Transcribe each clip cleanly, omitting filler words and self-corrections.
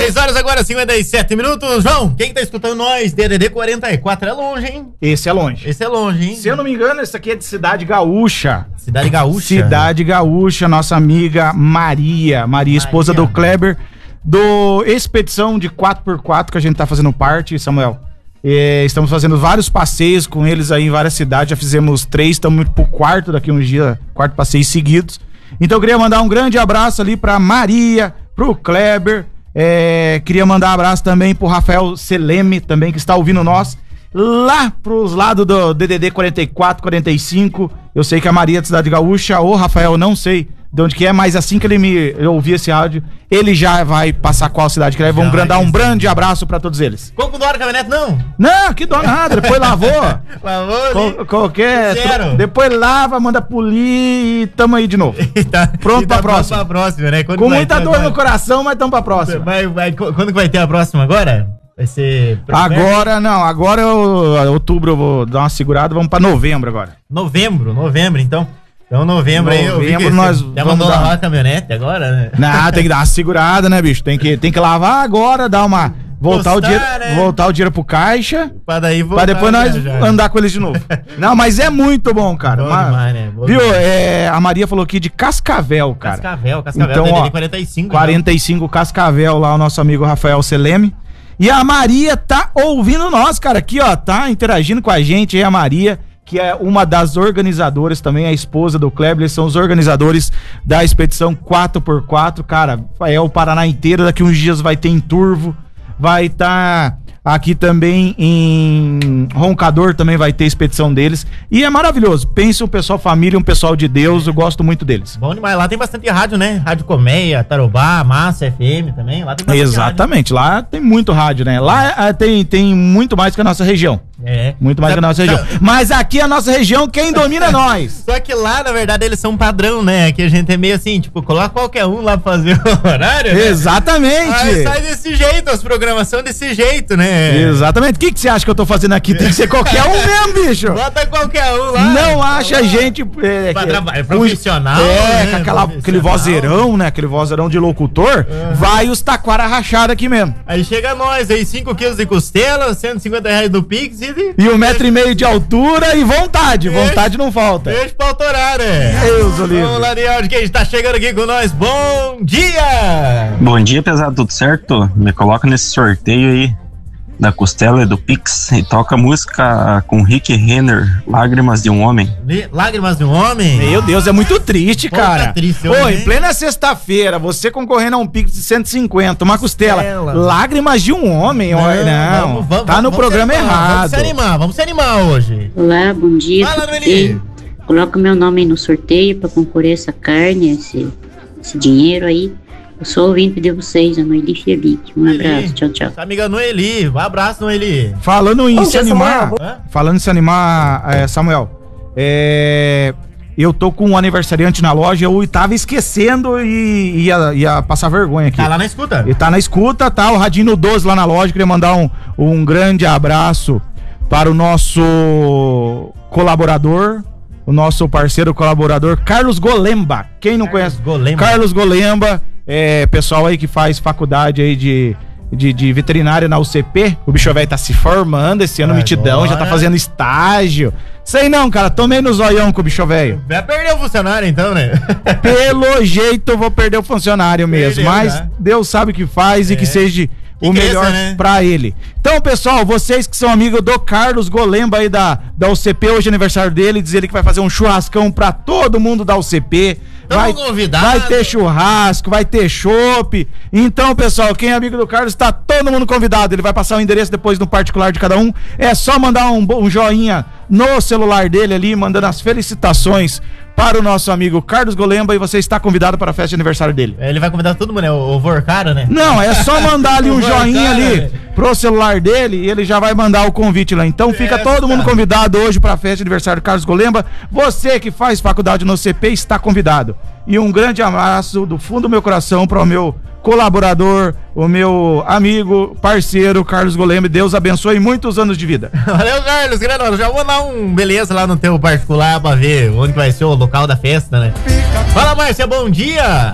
6 horas agora, 57 minutos. João, quem tá escutando nós? DDD 44, é longe, hein? Esse é longe. Esse é longe, hein? Se eu não me engano, esse aqui é de Cidade Gaúcha. Cidade Gaúcha? Cidade Gaúcha, nossa amiga Maria, esposa do Kleber, do Expedição de 4x4, que a gente tá fazendo parte, Samuel. Estamos fazendo vários passeios com eles aí em várias cidades, já fizemos 3, estamos pro quarto daqui uns dias, 4 passeios seguidos. Então eu queria mandar um grande abraço ali pra Maria, pro Kleber, queria mandar um abraço também pro Rafael Seleme, também que está ouvindo nós, lá pros lados do DDD 44, 45, eu sei que a Maria da Cidade Gaúcha, ou Rafael, não sei de onde que é, mas assim que eu ouvir esse áudio, ele já vai passar qual cidade que é. Vamos mandar um grande abraço pra todos eles. Como não era caminhonete, não? Não, que dó nada, depois lavou. Lavou, qualquer. Depois lava, manda polir e tamo aí de novo. Pronto pra próxima. Pra próxima, né? Com muita dor no coração, mas tamo pra próxima. Quando que vai ter a próxima agora? Vai ser... Agora não, outubro eu vou dar uma segurada, vamos pra novembro agora. Novembro, então... Então, novembro aí, eu vi que nós já mandou lavar a caminhonete agora, né? Não, tem que dar uma segurada, né, bicho? Tem que lavar agora, dar uma... Voltar o dinheiro pro caixa, pra depois nós andar com eles de novo. Não, mas é muito bom, cara. Bom demais, né? Viu? A Maria falou aqui de Cascavel, cara. Cascavel, então, ó, 45 Cascavel, lá o nosso amigo Rafael Seleme. E a Maria tá ouvindo nós, cara, aqui, ó, tá interagindo com a gente aí, a Maria, que é uma das organizadoras também, a esposa do Kleber, eles são os organizadores da Expedição 4x4, cara, é o Paraná inteiro, daqui uns dias vai ter em Turvo, vai estar aqui também em Roncador, também vai ter expedição deles, e é maravilhoso, pensa um pessoal família, um pessoal de Deus, eu gosto muito deles. Bom demais, lá tem bastante rádio, né? Rádio Colmeia, Tarobá, Massa FM também, lá tem bastante Exatamente, rádio. Lá tem muito rádio, né? Lá tem muito mais que a nossa região. Muito mais que a nossa região. Mas aqui a nossa região, quem domina é nós. Só que lá, na verdade, eles são padrão, né? Aqui a gente é meio assim, tipo, coloca qualquer um lá pra fazer o horário, né? Exatamente. Aí sai desse jeito, as programações desse jeito, né? Exatamente. O que você acha que eu tô fazendo aqui? Tem que ser qualquer um mesmo, bicho. Bota qualquer um lá. Não acha gente... É profissional, né? Com aquele vozeirão, né? Aquele vozeirão de locutor. Vai os taquara rachada aqui mesmo. Aí chega nós aí, 5 quilos de costela, R$150 do Pix e 1,5 m de altura e vontade não falta. Beijo pra autorar, né? Deus, Olívio. Vamos lá, Niel, quem está chegando aqui com nós, bom dia! Bom dia, pesado, tudo certo? Me coloca nesse sorteio aí da costela e do Pix e toca música com Rick Renner, Lágrimas de um Homem. Lágrimas de um Homem? Meu Deus, é muito triste, cara. Tá triste, em plena sexta-feira, você concorrendo a um Pix de 150, uma costela, Lágrimas de um Homem, não, tá no programa errado. Vamos se animar hoje. Olá, bom dia. Fala, Noeli. Coloca meu nome aí no sorteio pra concorrer essa carne, esse dinheiro aí. Eu sou ouvinte de vocês, a Noeli Felipe. Um abraço, tchau. Amiga Noeli, um abraço, Noeli. Falando em se animar, Samuel, eu tô com um aniversariante na loja, eu tava esquecendo e ia passar vergonha aqui. Tá lá na escuta? Ele tá na escuta, tá, o Radinho 12 lá na loja, queria mandar um grande abraço para o nosso colaborador, o nosso parceiro colaborador, Carlos Golemba. Quem não conhece? Carlos Golemba. Pessoal aí que faz faculdade aí de veterinária na UCP, o bicho velho tá se formando esse ano, mitidão, já tá fazendo estágio. Sei não, cara, tomei no zoião com o bicho velho. Vai perder o funcionário então, né? Pelo jeito eu vou perder o funcionário mesmo, mas Deus sabe o que faz e que seja o melhor, né, pra ele. Então, pessoal, vocês que são amigos do Carlos Golemba aí da UCP, hoje é aniversário dele, diz ele que vai fazer um churrascão pra todo mundo da UCP. Vai ter churrasco, vai ter chopp. Então, pessoal, quem é amigo do Carlos, tá todo mundo convidado. Ele vai passar o endereço depois no particular de cada um. É só mandar um joinha no celular dele ali, mandando as felicitações para o nosso amigo Carlos Golemba, e você está convidado para a festa de aniversário dele. Ele vai convidar todo mundo, né? O Vorcara, né? Não, é só mandar ali um joinha ali pro celular dele e ele já vai mandar o convite lá. Então fica todo mundo convidado hoje para a festa de aniversário do Carlos Golemba. Você que faz faculdade no CP está convidado. E um grande abraço do fundo do meu coração para o meu colaborador, o meu amigo, parceiro, Carlos Golemba. Deus abençoe muitos anos de vida. Valeu, Carlos, grande. Já vou dar um beleza lá no teu particular pra ver onde vai ser o local da festa, né? Fala, Márcia, bom dia.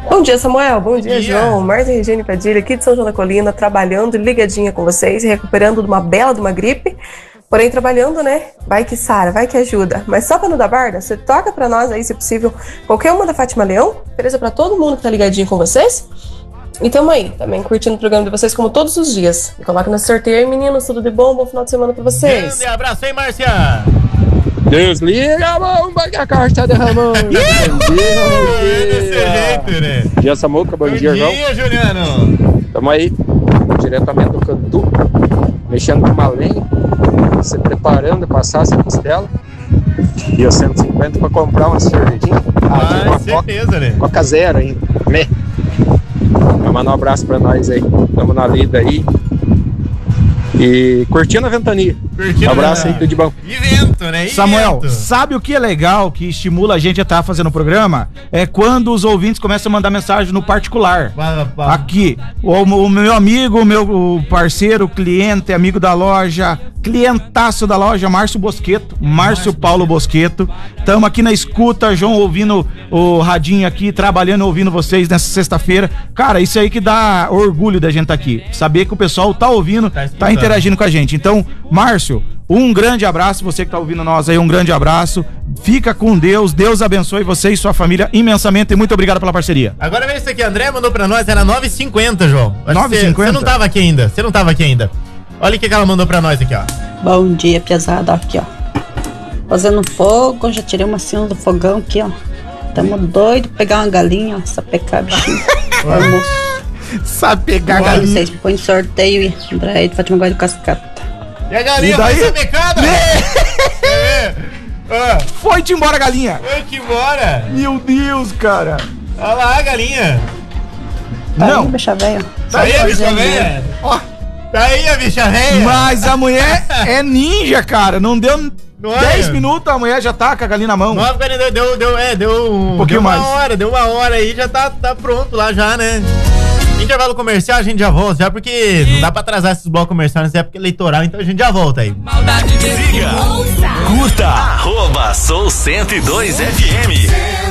Bom dia, Samuel. Bom dia, João. Marta e Regine Padilha, aqui de São João da Colina, trabalhando, ligadinha com vocês, recuperando de uma bela de uma gripe. Porém, trabalhando, né? Vai que sara, vai que ajuda. Mas só pra não dar barda, você toca pra nós aí, se possível, qualquer uma da Fátima Leão. Beleza? Pra todo mundo que tá ligadinho com vocês. E tamo aí, também curtindo o programa de vocês como todos os dias. Me coloca nesse sorteio aí, meninos. Tudo de bom, bom final de semana pra vocês. Grande abraço aí, Márcia. Desliga a bomba que a carro está derramando. Desse jeito, né? Bom dia, Samuca. Bom dia, João. Bom dia, Juliano. Tamo aí, diretamente do Cantu, mexendo com uma lenha, se preparando para passar essa costela. E os 150 para comprar uma cervejinha. Ah, certeza, né? Coca zero ainda, né? Vamos mandar um abraço para nós aí. Tamo na lida aí. E curtindo a ventania. Um abraço aí, tudo de bom. E vento, né? E Samuel, vento. sabe o que é legal, que estimula a gente a estar fazendo o programa? É quando os ouvintes começam a mandar mensagem no particular. Aqui, o meu amigo, o meu parceiro, cliente, amigo da loja, clientaço da loja, Márcio Bosqueto, Márcio Paulo Bosqueto. Estamos aqui na escuta, João, ouvindo o radinho aqui, trabalhando, ouvindo vocês nessa sexta-feira. Cara, isso aí que dá orgulho da gente estar aqui. Saber que o pessoal tá ouvindo, tá interagindo com a gente. Então, Márcio, um grande abraço, você que tá ouvindo nós aí, um grande abraço. Fica com Deus, Deus abençoe você e sua família imensamente e muito obrigado pela parceria. Agora vem isso aqui, André mandou pra nós, era 9h50, João. 9h50? Você não tava aqui ainda, Olha o que ela mandou pra nós aqui, ó. Bom dia, piazada, aqui, ó. Fazendo fogo, já tirei uma cena do fogão aqui, ó. Tamo doido, pegar uma galinha, ó, sapecar bichinho. Almoço. Sapecar galinha. Vocês põem sorteio e André de Fátima Guarda do Cascata. E a galinha vai ser pecada? Foi-te embora, galinha. Foi-te embora. Meu Deus, cara. Olha lá a galinha. Tá Não. aí, bicha velha. Tá aí a bicha velha. Ó. Tá aí a bicha velha. Mas a mulher é ninja, cara. Não deu 10 minutos, a mulher já tá com a galinha na mão. 9h40, deu um pouquinho mais. Deu uma hora aí, já tá pronto lá já, né? Intervalo comercial, a gente já volta, já porque não dá pra atrasar esses blocos comerciais nessa época eleitoral, então a gente já volta aí. Siga, curta, @Sou 102 FM.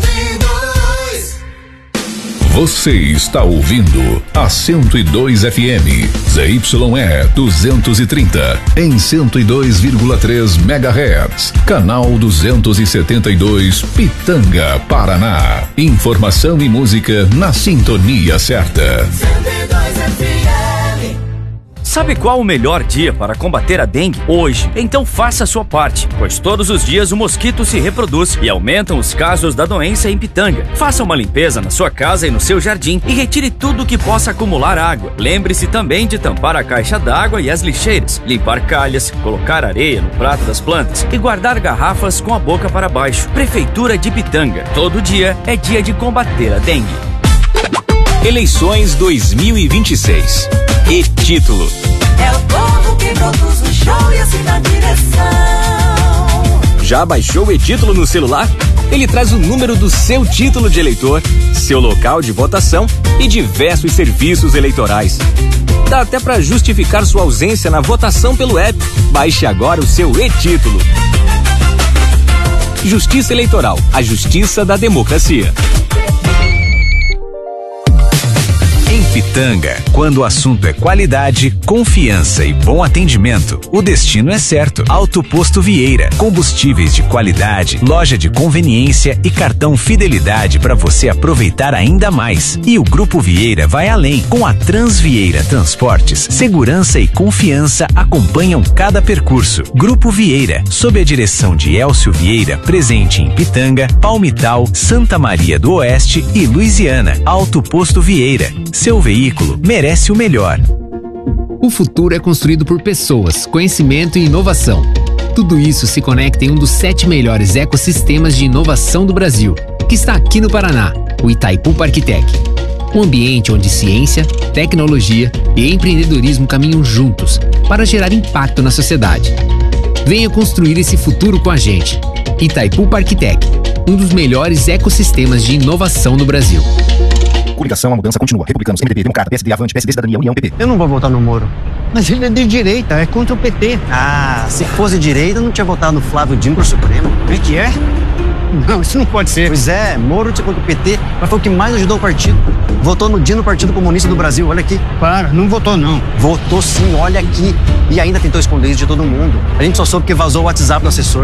Você está ouvindo a 102 FM, ZYE 230, em 102,3 MHz, canal 272, Pitanga, Paraná. Informação e música na sintonia certa. 102 FM. Sabe qual o melhor dia para combater a dengue? Hoje. Então faça a sua parte, pois todos os dias o mosquito se reproduz e aumentam os casos da doença em Pitanga. Faça uma limpeza na sua casa e no seu jardim e retire tudo que possa acumular água. Lembre-se também de tampar a caixa d'água e as lixeiras, limpar calhas, colocar areia no prato das plantas e guardar garrafas com a boca para baixo. Prefeitura de Pitanga. Todo dia é dia de combater a dengue. Eleições 2026. E título: é o povo que produz o show e assim na direção. Já baixou o e-título no celular? Ele traz o número do seu título de eleitor, seu local de votação e diversos serviços eleitorais. Dá até para justificar sua ausência na votação pelo app. Baixe agora o seu e-título. Justiça Eleitoral, a justiça da democracia. Em Pitanga, quando o assunto é qualidade, confiança e bom atendimento, o destino é certo. Auto Posto Vieira, combustíveis de qualidade, loja de conveniência e cartão fidelidade para você aproveitar ainda mais. E o Grupo Vieira vai além. Com a Transvieira Transportes, segurança e confiança acompanham cada percurso. Grupo Vieira, sob a direção de Elcio Vieira, presente em Pitanga, Palmital, Santa Maria do Oeste e Luisiana. Auto Posto Vieira. Seu veículo merece o melhor. O futuro é construído por pessoas, conhecimento e inovação. Tudo isso se conecta em um dos 7 melhores ecossistemas de inovação do Brasil, que está aqui no Paraná, o Itaipu Parktech. Um ambiente onde ciência, tecnologia e empreendedorismo caminham juntos para gerar impacto na sociedade. Venha construir esse futuro com a gente. Itaipu Parktech, um dos melhores ecossistemas de inovação no Brasil. Coligação, a mudança continua. Republicanos, MDB, Democrata, PSD, Avante, PSD, Cidadania, União, PP. Eu não vou votar no Moro. Mas ele é de direita, é contra o PT. Ah, se fosse direita, não tinha votado no Flávio Dino pro Supremo. O que é? Não, isso não pode ser. Pois é, Moro tinha contra o PT, mas foi o que mais ajudou o partido. Votou no dia no Partido Comunista do Brasil, olha aqui. Para, não votou não. Votou sim, olha aqui. E ainda tentou esconder isso de todo mundo. A gente só soube porque vazou o WhatsApp do assessor.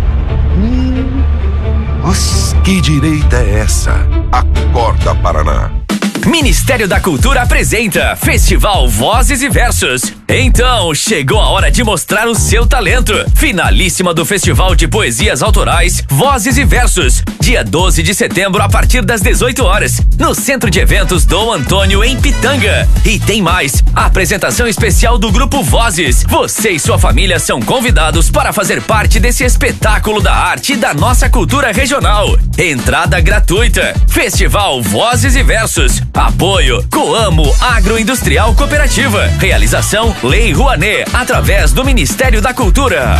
Nossa. Que direita é essa? Acorda, Paraná. Ministério da Cultura apresenta Festival Vozes e Versos. Então, chegou a hora de mostrar o seu talento. Finalíssima do Festival de Poesias Autorais Vozes e Versos. Dia 12 de setembro, a partir das 18 horas, no Centro de Eventos Dom Antônio, em Pitanga. E tem mais, a apresentação especial do Grupo Vozes. Você e sua família são convidados para fazer parte desse espetáculo da arte e da nossa cultura regional. Entrada gratuita. Festival Vozes e Versos. Apoio Coamo Agroindustrial Cooperativa. Realização Lei Rouanet, através do Ministério da Cultura.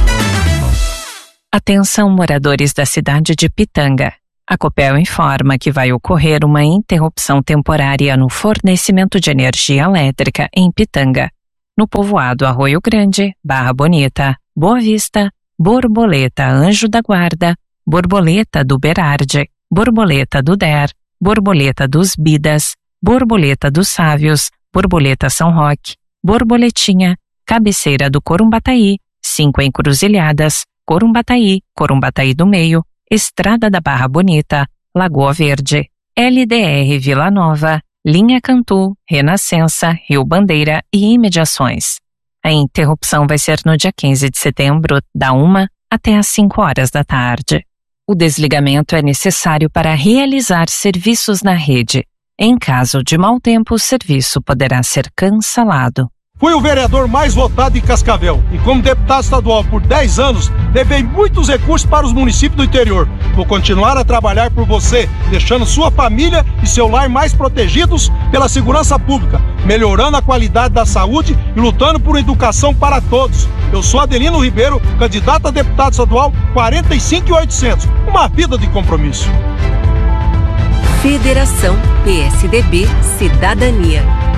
Atenção, moradores da cidade de Pitanga. A Copel informa que vai ocorrer uma interrupção temporária no fornecimento de energia elétrica em Pitanga, no povoado Arroio Grande, Barra Bonita, Boa Vista, Borboleta Anjo da Guarda, Borboleta do Berardi, Borboleta do Der, Borboleta dos Bidas, Borboleta dos Sávios, Borboleta São Roque, Borboletinha, Cabeceira do Corumbataí, 5 Encruzilhadas, Corumbataí, Corumbataí do Meio, Estrada da Barra Bonita, Lagoa Verde, LDR Vila Nova, Linha Cantu, Renascença, Rio Bandeira e imediações. A interrupção vai ser no dia 15 de setembro, da 1 até às 5 horas da tarde. O desligamento é necessário para realizar serviços na rede. Em caso de mau tempo, o serviço poderá ser cancelado. Fui o vereador mais votado em Cascavel e como deputado estadual por 10 anos, levei muitos recursos para os municípios do interior. Vou continuar a trabalhar por você, deixando sua família e seu lar mais protegidos pela segurança pública, melhorando a qualidade da saúde e lutando por educação para todos. Eu sou Adelino Ribeiro, candidato a deputado estadual 45.800. Uma vida de compromisso. Federação PSDB Cidadania.